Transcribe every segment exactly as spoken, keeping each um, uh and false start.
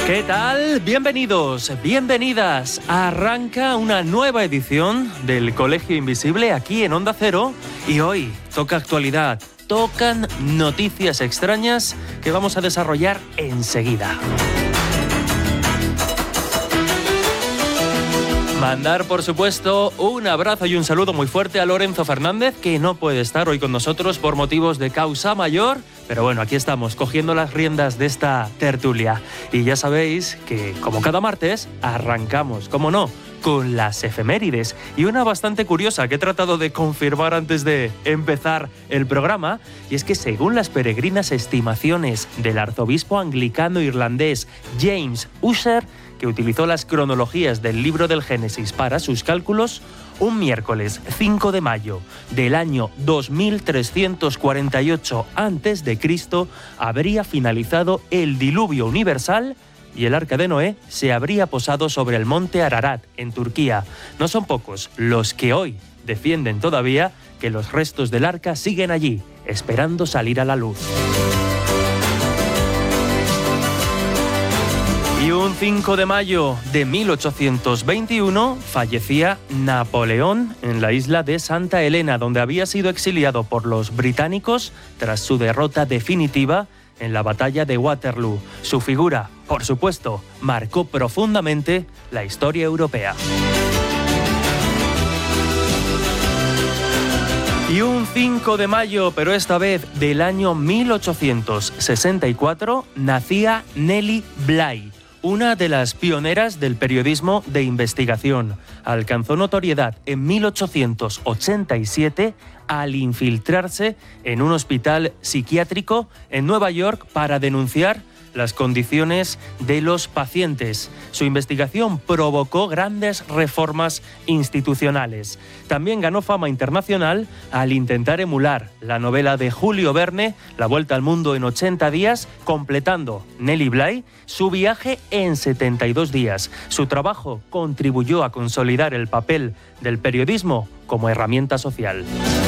¿Qué tal? Bienvenidos, bienvenidas. Arranca una nueva edición del Colegio Invisible aquí en Onda Cero y hoy toca actualidad, tocan noticias extrañas que vamos a desarrollar enseguida. Mandar, por supuesto, un abrazo y un saludo muy fuerte a Lorenzo Fernández, que no puede estar hoy con nosotros por motivos de causa mayor. Pero bueno, aquí estamos, cogiendo las riendas de esta tertulia. Y ya sabéis que, como cada martes, arrancamos, como no, con las efemérides. Y una bastante curiosa que he tratado de confirmar antes de empezar el programa, y es que según las peregrinas estimaciones del arzobispo anglicano irlandés James Ussher, que utilizó las cronologías del libro del Génesis para sus cálculos, un miércoles cinco de mayo del año dos mil trescientos cuarenta y ocho antes de Cristo habría finalizado el diluvio universal y el arca de Noé se habría posado sobre el monte Ararat, en Turquía. No son pocos los que hoy defienden todavía que los restos del arca siguen allí, esperando salir a la luz. Y un cinco de mayo de mil ochocientos veintiuno fallecía Napoleón en la isla de Santa Helena, donde había sido exiliado por los británicos tras su derrota definitiva en la batalla de Waterloo. Su figura, por supuesto, marcó profundamente la historia europea. Y un cinco de mayo, pero esta vez del año mil ochocientos sesenta y cuatro, nacía Nellie Bly, una de las pioneras del periodismo de investigación. Alcanzó notoriedad en mil ochocientos ochenta y siete al infiltrarse en un hospital psiquiátrico en Nueva York para denunciar las condiciones de los pacientes. Su investigación provocó grandes reformas institucionales. También ganó fama internacional al intentar emular la novela de Julio Verne, La Vuelta al Mundo en ochenta días, completando Nellie Bly su viaje en setenta y dos días. Su trabajo contribuyó a consolidar el papel del periodismo como herramienta social.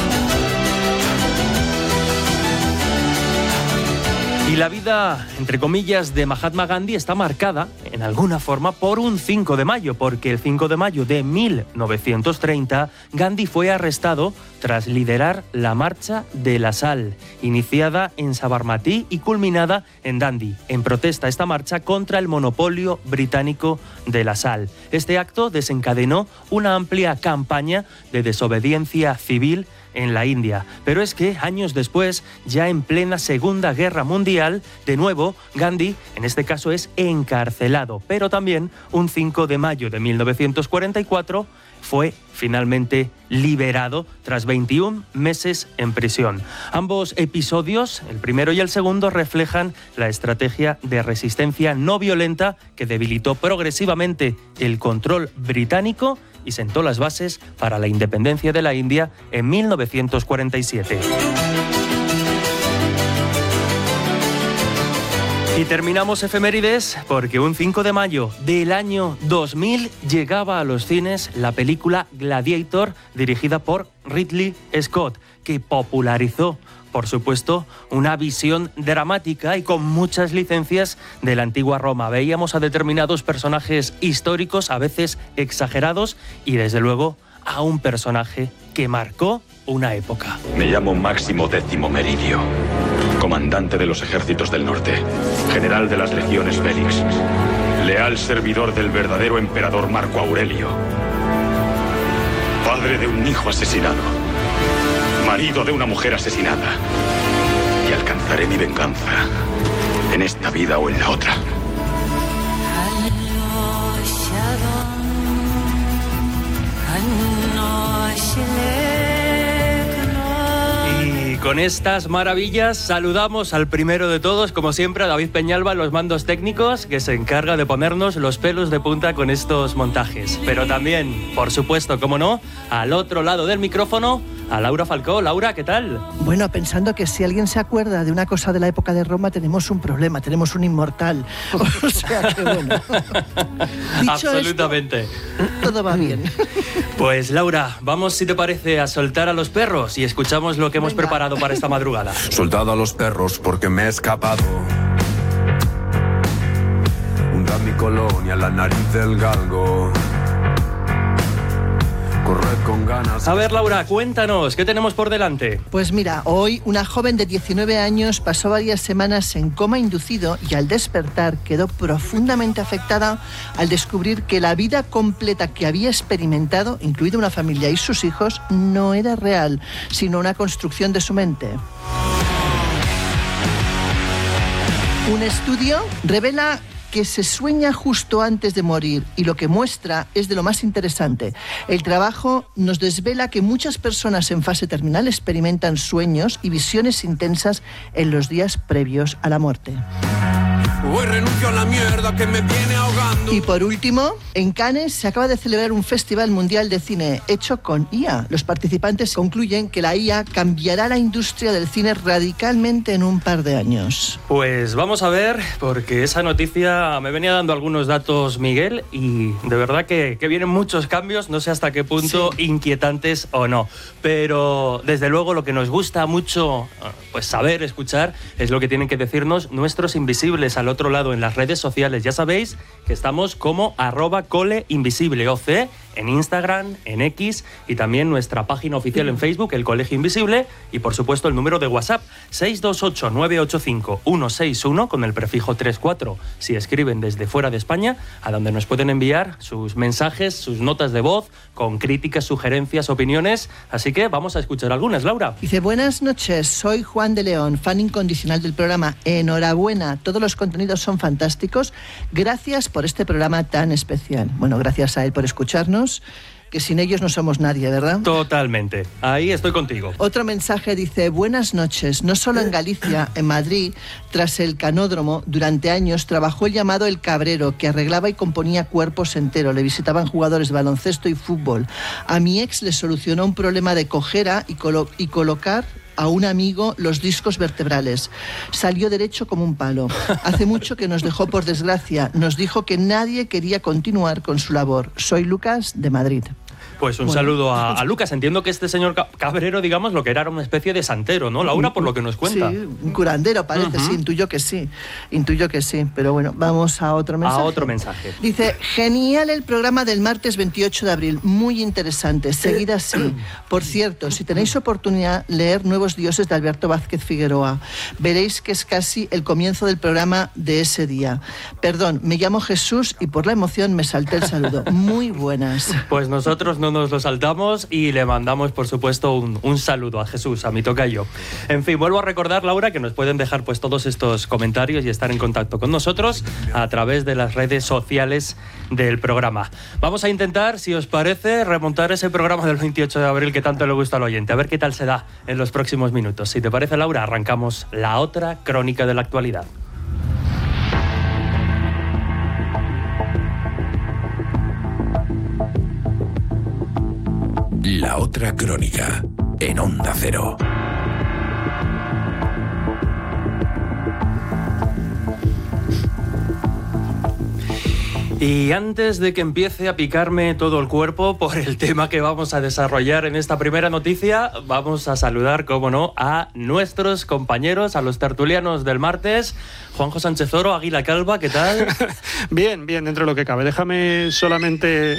Y la vida, entre comillas, de Mahatma Gandhi está marcada, en alguna forma, por un cinco de mayo, porque el cinco de mayo de mil novecientos treinta, Gandhi fue arrestado tras liderar la Marcha de la Sal, iniciada en Sabarmati y culminada en Dandi, en protesta a esta marcha contra el monopolio británico de la sal. Este acto desencadenó una amplia campaña de desobediencia civil en la India. Pero es que años después, ya en plena Segunda Guerra Mundial, de nuevo, Gandhi, en este caso, es encarcelado. Pero también, un cinco de mayo de mil novecientos cuarenta y cuatro, fue finalmente liberado tras veintiún meses en prisión. Ambos episodios, el primero y el segundo, reflejan la estrategia de resistencia no violenta que debilitó progresivamente el control británico y sentó las bases para la independencia de la India en mil novecientos cuarenta y siete. Y terminamos efemérides porque un cinco de mayo del año dos mil llegaba a los cines la película Gladiator, dirigida por Ridley Scott, que popularizó, por supuesto, una visión dramática y con muchas licencias de la antigua Roma. Veíamos a determinados personajes históricos, a veces exagerados, y desde luego a un personaje que marcó una época. Me llamo Máximo Décimo Meridio, comandante de los ejércitos del norte, general de las legiones Félix, leal servidor del verdadero emperador Marco Aurelio, padre de un hijo asesinado, marido de una mujer asesinada, y alcanzaré mi venganza en esta vida o en la otra. Y con estas maravillas saludamos al primero de todos, como siempre, a David Peñalba en los mandos técnicos, que se encarga de ponernos los pelos de punta con estos montajes. Pero también, por supuesto, como no, al otro lado del micrófono, a Laura Falcó. Laura, ¿qué tal? Bueno, pensando que si alguien se acuerda de una cosa de la época de Roma, tenemos un problema, tenemos un inmortal. O sea que bueno. Dicho absolutamente. Esto, todo va bien. Pues Laura, vamos, si te parece, a soltar a los perros y escuchamos lo que hemos Venga. preparado para esta madrugada. Soltado a los perros porque me he escapado. Un la nariz del galgo. Corred con ganas. A ver, Laura, cuéntanos, ¿qué tenemos por delante? Pues mira, hoy una joven de diecinueve años pasó varias semanas en coma inducido y al despertar quedó profundamente afectada al descubrir que la vida completa que había experimentado, incluida una familia y sus hijos, no era real, sino una construcción de su mente. Un estudio revela que se sueña justo antes de morir y lo que muestra es de lo más interesante. El trabajo nos desvela que muchas personas en fase terminal experimentan sueños y visiones intensas en los días previos a la muerte. Hoy renuncio a la mierda que me viene ahogando. Y por último, en Cannes se acaba de celebrar un festival mundial de cine hecho con I A. Los participantes concluyen que la I A cambiará la industria del cine radicalmente en un par de años. Pues vamos a ver, porque esa noticia me venía dando algunos datos Miguel y de verdad que, que vienen muchos cambios, no sé hasta qué punto sí. inquietantes o no. Pero desde luego lo que nos gusta mucho pues saber, escuchar, es lo que tienen que decirnos nuestros invisibles al otro lado en las redes sociales. Ya sabéis que estamos como arroba coleinvisibleoc en Instagram, en X y también nuestra página oficial en Facebook, el Colegio Invisible, y por supuesto el número de WhatsApp seis dos ocho, nueve ocho cinco, uno seis uno con el prefijo treinta y cuatro si escriben desde fuera de España, a donde nos pueden enviar sus mensajes, sus notas de voz con críticas, sugerencias, opiniones. Así que vamos a escuchar algunas, Laura. Dice: buenas noches, soy Juan de León, fan incondicional del programa. Enhorabuena, todos los contenidos son fantásticos. Gracias por este programa tan especial. Bueno, gracias a él por escucharnos, que sin ellos no somos nadie, ¿verdad? Totalmente. Ahí estoy contigo. Otro mensaje dice: buenas noches. No solo en Galicia, en Madrid, tras el canódromo, durante años trabajó el llamado El Cabrero, que arreglaba y componía cuerpos enteros. Le visitaban jugadores de baloncesto y fútbol. A mi ex le solucionó un problema de cojera y, colo- y colocar a un amigo los discos vertebrales. Salió derecho como un palo. Hace mucho que nos dejó, por desgracia. Nos dijo que nadie quería continuar con su labor. Soy Lucas, de Madrid. Pues un bueno. saludo a, a Lucas. Entiendo que este señor Cabrero, digamos, lo que era era una especie de santero, ¿no, Laura? Por lo que nos cuenta. Sí, un curandero parece, uh-huh. sí, intuyo que sí. Intuyo que sí, pero bueno, vamos a otro mensaje. A otro mensaje. Dice: genial el programa del martes veintiocho de abril, muy interesante, seguid así. Por cierto, si tenéis oportunidad, leer Nuevos Dioses de Alberto Vázquez Figueroa. Veréis que es casi el comienzo del programa de ese día. Perdón, me llamo Jesús y por la emoción me salté el saludo. Muy buenas. Pues nosotros no nos lo saltamos y le mandamos, por supuesto, un, un saludo a Jesús, a mi tocayo. En fin, vuelvo a recordar, Laura, que nos pueden dejar pues todos estos comentarios y estar en contacto con nosotros a través de las redes sociales del programa. Vamos a intentar, si os parece, remontar ese programa del veintiocho de abril que tanto le gusta al oyente. A ver qué tal se da en los próximos minutos. Si te parece, Laura, arrancamos la otra crónica de la actualidad. La otra crónica, en Onda Cero. Y antes de que empiece a picarme todo el cuerpo por el tema que vamos a desarrollar en esta primera noticia, vamos a saludar, como no, a nuestros compañeros, a los tertulianos del martes. Juanjo Sánchez Oro, Águila Calva, ¿qué tal? Bien, bien, dentro de lo que cabe. Déjame solamente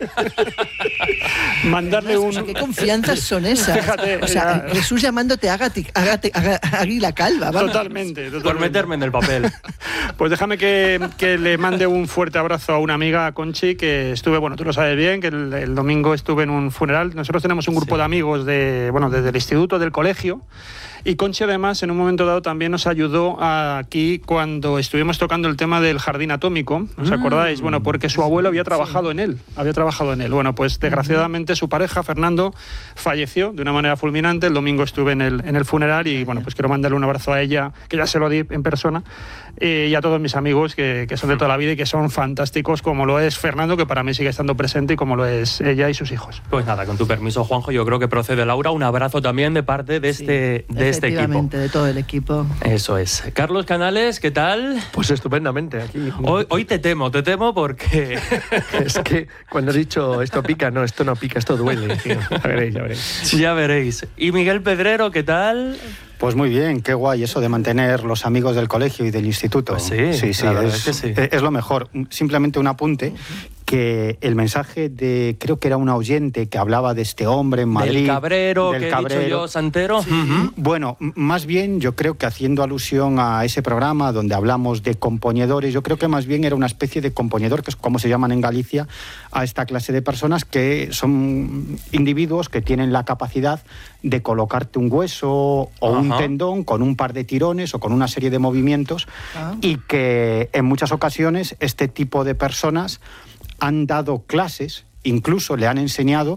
mandarle un... O sea, ¿qué confianzas son esas? Fíjate, o sea, ya... Jesús llamándote Ágati, Ágati, Águila Calva. Vamos. Totalmente, totalmente. Por meterme en el papel. Pues déjame que, que le mande un fuerte abrazo a una amiga, a Conchi, que estuve, bueno, tú lo sabes bien, que el, el domingo estuve en un funeral. Nosotros tenemos un grupo sí. de amigos de, bueno, desde el instituto, del colegio. Y Conchi, además, en un momento dado también nos ayudó aquí cuando estuvimos tocando el tema del jardín atómico. ¿Os mm. acordáis? Bueno, porque su abuelo había trabajado sí. en él. Había trabajado en él. Bueno, pues desgraciadamente su pareja, Fernando, falleció de una manera fulminante. El domingo estuve en el, en el funeral y, bueno, pues quiero mandarle un abrazo a ella, que ya se lo di en persona, eh, y a todos mis amigos que, que son de toda la vida y que son fantásticos, como lo es Fernando, que para mí sigue estando presente, y como lo es ella y sus hijos. Pues nada, con tu permiso, Juanjo, yo creo que procede, Laura, un abrazo también de parte de este, sí, de este equipo. De todo el equipo. Eso es. Carlos Canales, ¿qué tal? Pues estupendamente. Aquí. Hoy, hoy te temo, te temo porque... Es que cuando has dicho esto pica, no, esto no pica, esto duele. Tío. Ya veréis, ya veréis. Ya veréis. ¿Y Miguel Pedrero, qué tal? Pues muy bien, qué guay eso de mantener los amigos del colegio y del instituto. Pues sí, sí, sí, la verdad es, es que sí. es lo mejor. Simplemente un apunte, que el mensaje de, creo que era un oyente que hablaba de este hombre en Madrid. Del Cabrero, del que Cabrero. he dicho yo, Santero. Sí. Uh-huh. Bueno, más bien yo creo que haciendo alusión a ese programa donde hablamos de componedores, yo creo que más bien era una especie de componedor, que es como se llaman en Galicia, a esta clase de personas que son individuos que tienen la capacidad de colocarte un hueso o Ajá. un tendón con un par de tirones o con una serie de movimientos ah. y que en muchas ocasiones este tipo de personas han dado clases, incluso le han enseñado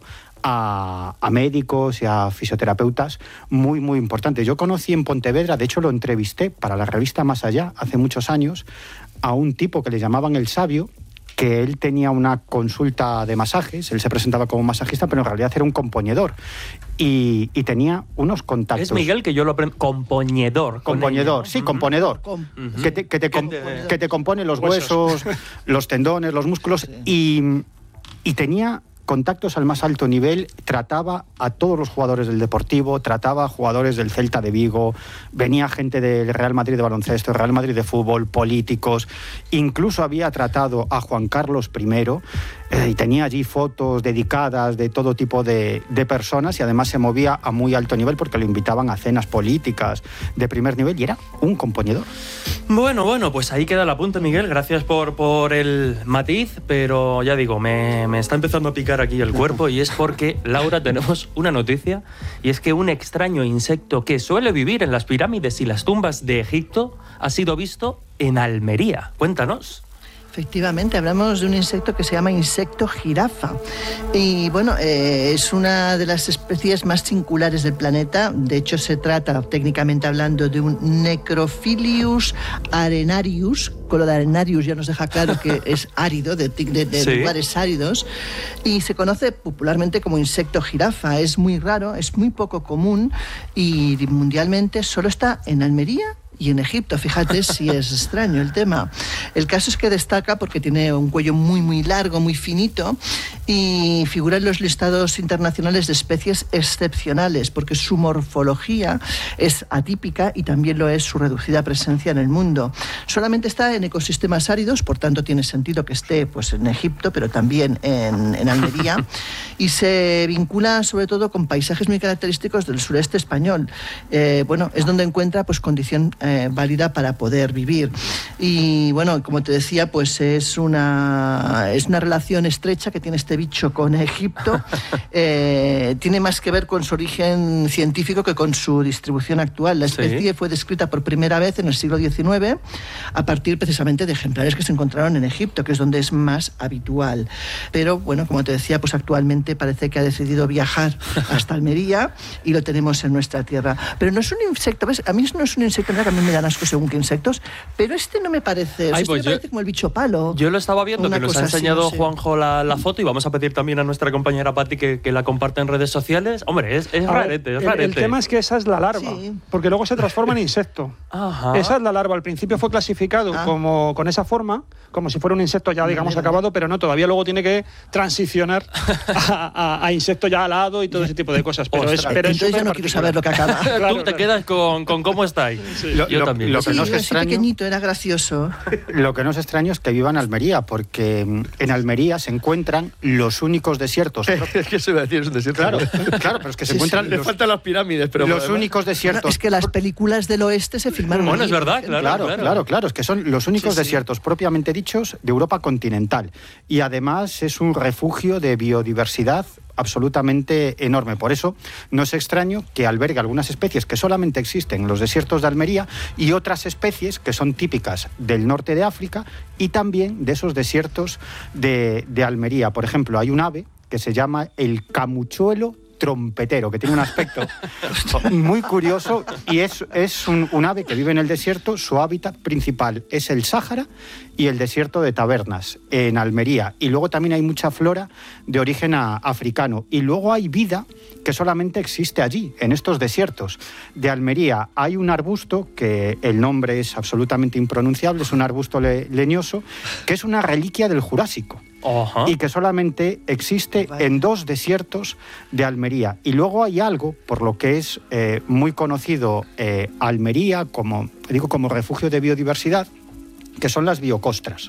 a, a médicos y a fisioterapeutas muy, muy importantes. Yo conocí en Pontevedra, de hecho lo entrevisté para la revista Más Allá hace muchos años, a un tipo que le llamaban El Sabio, que él tenía una consulta de masajes, él se presentaba como masajista, pero en realidad era un componedor. Y, y tenía unos contactos. Es Miguel que yo lo aprendo. Componedor. Componedor, con sí, uh-huh. componedor. Com- uh-huh. que, te, que, te com- que te compone los huesos, huesos los tendones, los músculos. Sí. Y, y tenía contactos al más alto nivel, trataba a todos los jugadores del Deportivo, trataba a jugadores del Celta de Vigo, venía gente del Real Madrid de baloncesto, Real Madrid de fútbol, políticos, incluso había tratado a Juan Carlos primero, eh, y tenía allí fotos dedicadas de todo tipo de, de personas, y además se movía a muy alto nivel porque lo invitaban a cenas políticas de primer nivel y era un componedor. Bueno, bueno, pues ahí queda el apunte, Miguel, gracias por, por el matiz, pero ya digo, me, me está empezando a picar aquí el cuerpo, y es porque, Laura, tenemos una noticia, y es que un extraño insecto que suele vivir en las pirámides y las tumbas de Egipto ha sido visto en Almería. Cuéntanos. Efectivamente, hablamos de un insecto que se llama insecto jirafa. Y bueno, eh, es una de las especies más singulares del planeta. De hecho, se trata, técnicamente hablando, de un Necrophilius arenarius. Con lo de arenarius ya nos deja claro que es árido, de, de, de sí. lugares áridos. Y se conoce popularmente como insecto jirafa. Es muy raro, es muy poco común y mundialmente solo está en Almería y en Egipto. Fíjate si es extraño el tema. El caso es que destaca porque tiene un cuello muy muy largo, muy finito, y figura en los listados internacionales de especies excepcionales porque su morfología es atípica y también lo es su reducida presencia en el mundo. Solamente está en ecosistemas áridos, por tanto tiene sentido que esté pues en Egipto, pero también en, en Almería, y se vincula sobre todo con paisajes muy característicos del sureste español. Eh, bueno, es donde encuentra pues condición Eh, válida para poder vivir. Y bueno, como te decía, pues es una, es una relación estrecha que tiene este bicho con Egipto. Eh, tiene más que ver con su origen científico que con su distribución actual. La especie ¿Sí? fue descrita por primera vez en el siglo diecinueve a partir precisamente de ejemplares que se encontraron en Egipto, que es donde es más habitual. Pero bueno, como te decía, pues actualmente parece que ha decidido viajar hasta Almería y lo tenemos en nuestra tierra. Pero no es un insecto, ¿ves? A mí no es un insecto, nada, a mí me dan asco según qué insectos, pero este no me parece, Ay, este pues me yo, parece como el bicho palo. Yo lo estaba viendo, que nos ha enseñado así, no sé. Juanjo la, la foto, y vamos a pedir también a nuestra compañera Pati que, que la comparta en redes sociales. Hombre, es, es rarete, es el, rarete. El tema es que esa es la larva, sí. porque luego se transforma en insecto. Ajá. Esa es la larva. Al principio fue clasificado ah. como con esa forma, como si fuera un insecto ya, digamos, vale, acabado, pero no, todavía luego tiene que transicionar a, a, a insecto ya alado y todo ese tipo de cosas. Pero Ostras, es, pero entonces es yo no quiero saber lo que acaba. Claro, Tú te quedas con, con cómo está ahí. Sí. Lo, yo lo, también. Lo que sí, no es extraño, pequeñito, era gracioso. Lo que no es extraño es que viva en Almería, porque en Almería se encuentran los únicos desiertos. Es que se iba a decir, es un desierto. Claro, claro, pero es que se sí, encuentran. Sí. Los, Le faltan las pirámides, pero. Los únicos desiertos. Bueno, es que las películas del oeste se filmaron. Bueno, allí, es verdad, claro claro, claro. claro, claro. Es que son los únicos sí, desiertos sí. propiamente dichos de Europa continental. Y además es un refugio de biodiversidad absolutamente enorme. Por eso no es extraño que albergue algunas especies que solamente existen en los desiertos de Almería y otras especies que son típicas del norte de África y también de esos desiertos de, de Almería. Por ejemplo, hay un ave que se llama el camuchuelo trompetero, que tiene un aspecto muy curioso y es, es un, un ave que vive en el desierto. Su hábitat principal es el Sáhara y el desierto de Tabernas, en Almería. Y luego también hay mucha flora de origen a, africano. Y luego hay vida que solamente existe allí, en estos desiertos de Almería. Hay un arbusto, que el nombre es absolutamente impronunciable, es un arbusto le, leñoso, que es una reliquia del Jurásico. Ajá. y que solamente existe Vaya. en dos desiertos de Almería. Y luego hay algo, por lo que es eh, muy conocido eh, Almería como, digo, como refugio de biodiversidad, que son las biocostras.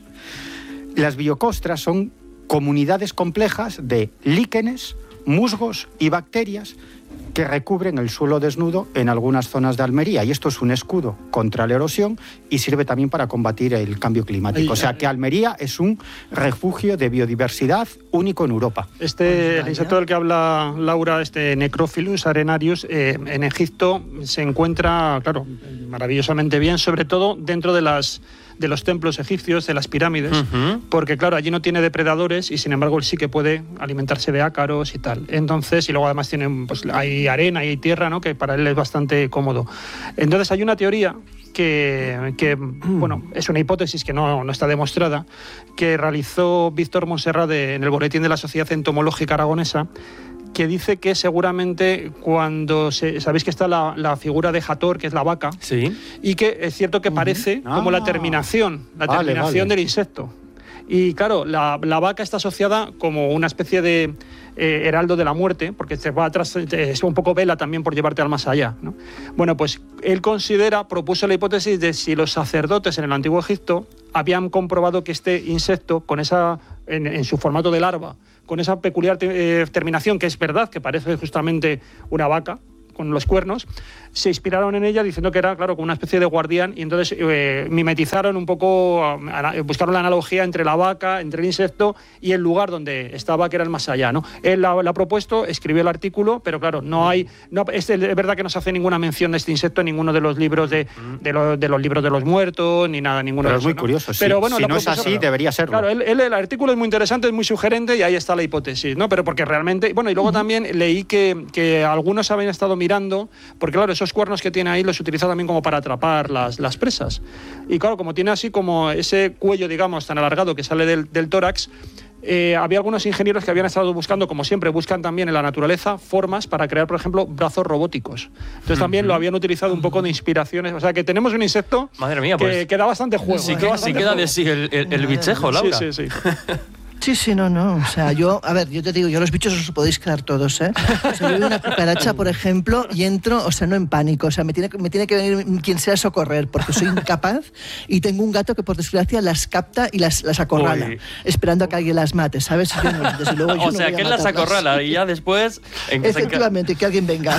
Las biocostras son comunidades complejas de líquenes, musgos y bacterias que recubren el suelo desnudo en algunas zonas de Almería. Y esto es un escudo contra la erosión y sirve también para combatir el cambio climático. O sea que Almería es un refugio de biodiversidad único en Europa. Este, el insecto del que habla Laura, este Necrophilus arenarius, eh, en Egipto se encuentra, claro, maravillosamente bien, sobre todo dentro de las de los templos egipcios, de las pirámides, uh-huh. porque claro, allí no tiene depredadores y sin embargo él sí que puede alimentarse de ácaros y tal. Entonces, y luego además tiene, pues, hay arena y hay tierra, ¿no?, que para él es bastante cómodo. Entonces hay una teoría que, que bueno, es una hipótesis que no, no está demostrada, que realizó Víctor Monserrat de, en el Boletín de la Sociedad Entomológica Aragonesa, que dice que seguramente cuando se, sabéis que está la, la figura de Hathor, que es la vaca, sí. y que es cierto que parece uh-huh. como ah. la terminación, la vale, terminación vale. del insecto. Y claro, la, la vaca está asociada como una especie de eh, heraldo de la muerte, porque se va atrás, es un poco vela también por llevarte al más allá, ¿no? Bueno, pues él considera, propuso la hipótesis de si los sacerdotes en el Antiguo Egipto habían comprobado que este insecto, con esa, en, en su formato de larva, con esa peculiar te, eh, terminación, que es verdad, que parece justamente una vaca, con los cuernos, se inspiraron en ella diciendo que era, claro, como una especie de guardián, y entonces eh, mimetizaron un poco, buscaron la analogía entre la vaca, entre el insecto y el lugar donde estaba, que era el más allá, ¿no? Él la, la ha propuesto, escribió el artículo, pero claro, no hay, no, es, es verdad que no se hace ninguna mención de este insecto en ninguno de los libros de, de, lo, de los libros de los muertos, ni nada, ninguno pero de es muy eso, curioso, ¿no? Pero, bueno, si no es así, claro, debería serlo. Claro, él, él, el artículo es muy interesante, es muy sugerente y ahí está la hipótesis, ¿no? Pero porque realmente, bueno, y luego uh-huh. también leí que, que algunos habían estado mirando, porque claro, esos cuernos que tiene ahí los utiliza también como para atrapar las, las presas. Y claro, como tiene así como ese cuello, digamos, tan alargado que sale del, del tórax, eh, había algunos ingenieros que habían estado buscando, como siempre, buscan también en la naturaleza formas para crear, por ejemplo, brazos robóticos. Entonces uh-huh. también lo habían utilizado un poco de inspiraciones. O sea, que tenemos un insecto Madre mía, que, pues, que da bastante juego. Sí, ¿eh? que, bastante sí queda juego. de sí el, el, el bichejo, Laura. Sí, sí, sí. Sí, sí, no, no. O sea, yo, a ver, yo te digo, yo los bichos os podéis crear todos, ¿eh? O sea, yo veo una cucaracha, por ejemplo, y entro, o sea, no en pánico, o sea, me tiene, me tiene que venir quien sea a socorrer, porque soy incapaz, y tengo un gato que, por desgracia, las capta y las, las acorrala, Uy. esperando a que alguien las mate, ¿sabes? Yo no, desde luego, yo o sea, no que él las acorrala y ya después... En que Efectivamente, se... que alguien venga.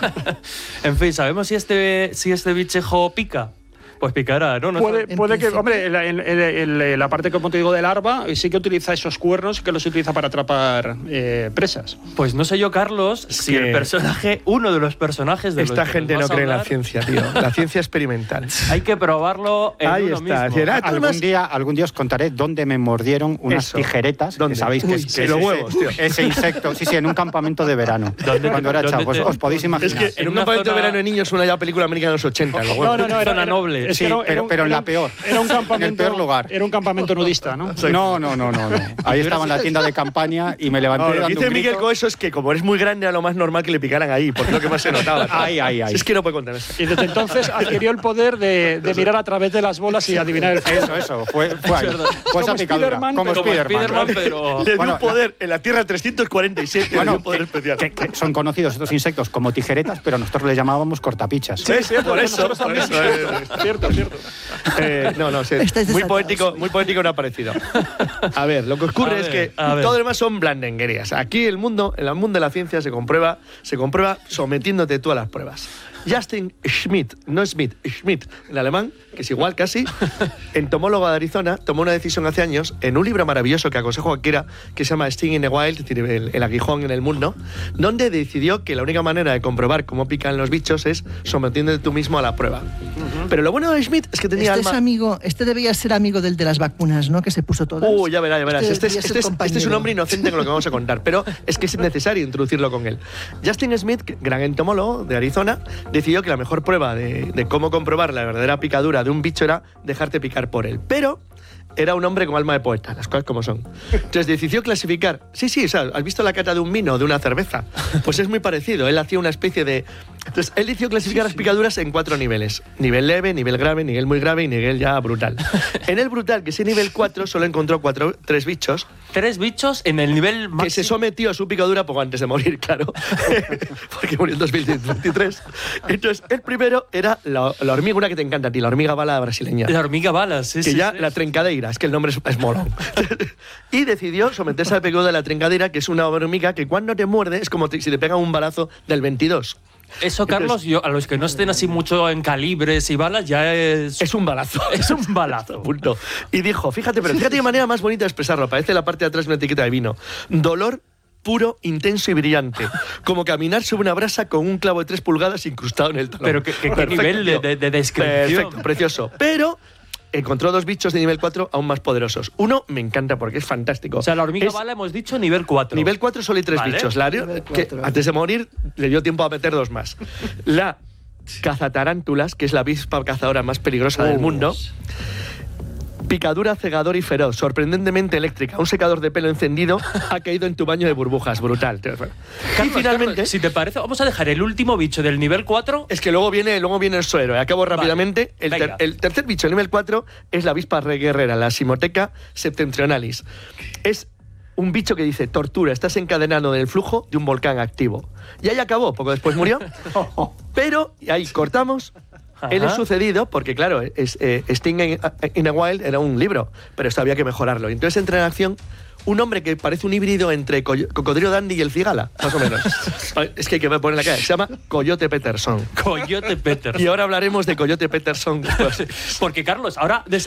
En fin, ¿sabemos si este, si este bichejo pica? Pues picará, ¿no? no puede, puede que, hombre, en la, en, en, en la parte, como te digo, de larva, sí que utiliza esos cuernos que los utiliza para atrapar eh, presas. Pues no sé yo, Carlos, es si el personaje, uno de los personajes de esta los gente no cree en la ciencia, tío. La ciencia experimental. Hay que probarlo en Ahí uno está. mismo. Era, algún, día, algún día os contaré dónde me mordieron unas Eso. tijeretas. ¿Dónde? Que sabéis que, Uy, es, que los es huevos, ese, tío. ese insecto. Sí, sí, en un campamento de verano. ¿Dónde, cuando era chavo, te, os podéis imaginar. Es que en un campamento zona... de verano de niños, una ya película americana de los ochenta. Los no, no, no, era zona noble. Sí, pero, pero, pero en la peor. Era un campamento, en el peor lugar. Era un campamento nudista, ¿no? No, no, no, no, no. Ahí estaba en la tienda de campaña y me levanté. No, lo que dando dice un Miguel grito. con eso es que como eres muy grande era lo más normal que le picaran ahí, porque es lo que más se notaba. Ay, ay, ay. Es que no puede contenerse. Y desde entonces adquirió el poder de, de mirar a través de las bolas y adivinar el Eso, eso. Fue, fue ahí. Fue esa picadura. Spiderman, Como pero- Spiderman. Spiderman, pero... Le dio Bueno, un poder en la Tierra trescientos cuarenta y siete, Bueno, le dio un poder que- especial. que- que son conocidos estos insectos como tijeretas, pero nosotros les llamábamos cortapichas. Sí, sí, por eso. Nosotros Por también. eso eh, Cierto, cierto. eh, no, no, sí, Estáis muy desatados. poético, muy poético no ha parecido. A ver, lo que ocurre A es ver, que a ver. todo lo demás son blandenguerías. Aquí el mundo, en el mundo de la ciencia se comprueba, se comprueba sometiéndote tú a las pruebas. Justin Schmidt, no Smith, Schmidt, el alemán, que es igual casi, entomólogo de Arizona, tomó una decisión hace años en un libro maravilloso que aconsejo a cualquiera, que se llama Sting in the Wild, es decir, el, el aguijón en el mundo, donde decidió que la única manera de comprobar cómo pican los bichos es sometiéndote tú mismo a la prueba. Uh-huh. Pero lo bueno de Schmidt es que tenía Este es alma... amigo, este debía ser amigo del de las vacunas, ¿no? Que se puso todas. Uh, ya verás, ya verás. Este, es, debía ser este, es, este es un compañero. hombre inocente con lo que vamos a contar, pero es que es necesario introducirlo con él. Justin Smith, gran entomólogo de Arizona, decidió que la mejor prueba de, de cómo comprobar la verdadera picadura de un bicho era dejarte picar por él. Pero era un hombre con alma de poeta, las cosas como son. Entonces decidió clasificar... Sí, sí, o sea, ¿has visto la cata de un vino o de una cerveza? Pues es muy parecido. Él hacía una especie de, Entonces, él decidió clasificar las picaduras en cuatro niveles. Nivel leve, nivel grave, nivel muy grave y nivel ya brutal. En el brutal, que es el nivel cuatro, solo encontró cuatro, tres bichos. Tres bichos en el nivel máximo. Que se sometió a su picadura poco antes de morir, claro. Porque murió en dos mil veintitrés. Entonces, el primero era la, la hormiga, una que te encanta a ti, la hormiga bala brasileña. La hormiga bala, sí, que sí. ya, sí. la trencadeira, es que el nombre es, es molón. Y decidió someterse al picadura de la trencadeira, que es una hormiga que cuando te muerde es como te, si te pega un balazo del veintidós. Eso, Carlos, yo, a los que no estén así mucho en calibres y balas, ya es... Es un balazo. Es un balazo. Punto. Y dijo, fíjate, pero fíjate qué manera más bonita de expresarlo. Parece la parte de atrás de una etiqueta de vino. Dolor puro, intenso y brillante. Como caminar sobre una brasa con un clavo de tres pulgadas incrustado en el talón. Pero qué, qué, qué nivel de, de, de descripción. Perfecto, precioso. Pero... encontró dos bichos de nivel cuatro aún más poderosos. Uno me encanta porque es fantástico. O sea, la hormiga es bala hemos dicho nivel cuatro. Nivel cuatro solo hay tres ¿Vale? bichos. La, que cuatro. antes de morir le dio tiempo a meter dos más. La cazatarántulas, que es la avispa cazadora más peligrosa del mundo. Picadura cegador y feroz, sorprendentemente eléctrica. Un secador de pelo encendido ha caído en tu baño de burbujas. Brutal. Carlos, y finalmente... Carlos, si te parece, vamos a dejar el último bicho del nivel cuatro. Es que luego viene, luego viene el suero. Acabo Vale, rápidamente. El, ter- venga. el tercer bicho, el nivel cuatro, es la avispa reguerrera, la Simoteca septentrionalis. Es un bicho que dice, tortura, estás encadenado en el flujo de un volcán activo. Y ahí acabó, poco después murió. Pero, y ahí cortamos. Él es sucedido porque, claro, es, eh, Sting in, in a Wild era un libro, pero esto había que mejorarlo. Entonces entra en acción un hombre que parece un híbrido entre Coy- Cocodrilo Dandy y el Cigala, más o menos. Es que hay que poner la cara. Se llama Coyote Peterson. Coyote Peterson. Y ahora hablaremos de Coyote Peterson después. Porque, Carlos, ahora